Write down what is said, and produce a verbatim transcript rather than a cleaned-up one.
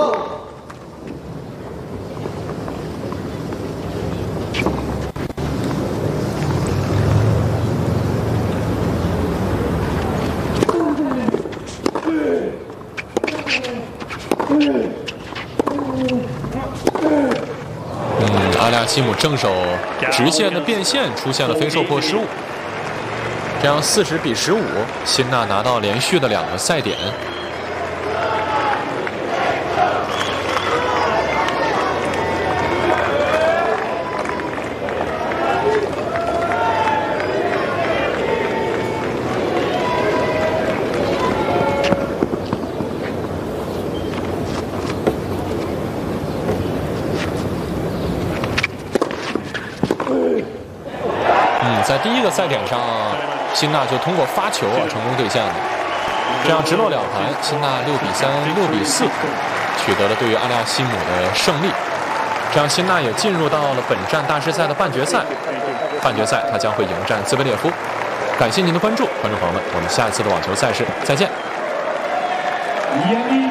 阿利亚西姆正手直线的变线出现了非受迫失误，这样四十比十五，辛纳拿到连续的两个赛点。在第一个赛点上，辛纳就通过发球啊成功兑现了，这样直落两盘，辛纳六比三、六比四取得了对于阿利亚西姆的胜利，这样辛纳也进入到了本站大师赛的半决赛。半决赛他将会迎战兹维列夫。感谢您的关注，观众朋友们，我们下一次的网球赛事再见。